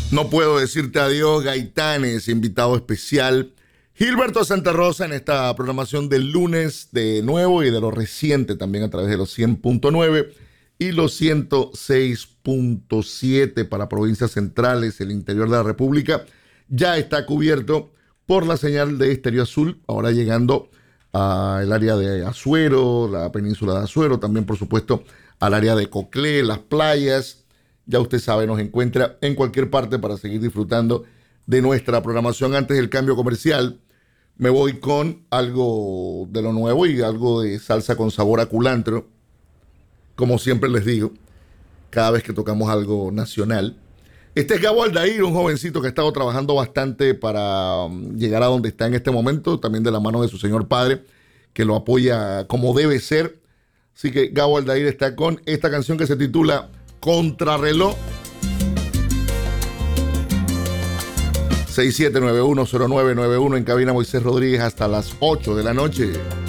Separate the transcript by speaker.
Speaker 1: No puedo decirte adiós, Gaitanes, invitado especial. Gilberto Santa Rosa en esta programación del lunes de nuevo y de lo reciente también a través de los 100.9 y los 106.7 para provincias centrales, el interior de la República. Ya está cubierto por la señal de Estéreo Azul, ahora llegando al área de Azuero, la península de Azuero, también por supuesto al área de Coclé, las playas. Ya usted sabe, nos encuentra en cualquier parte para seguir disfrutando de nuestra programación. Antes del cambio comercial, me voy con algo de lo nuevo y algo de salsa con sabor a culantro. Como siempre les digo, cada vez que tocamos algo nacional. Este es Gabo Aldair, un jovencito que ha estado trabajando bastante para llegar a donde está en este momento, también de la mano de su señor padre, que lo apoya como debe ser. Así que Gabo Aldair está con esta canción que se titula Contrarreloj. 67910991 en cabina Moisés Rodríguez hasta las 8 de la noche.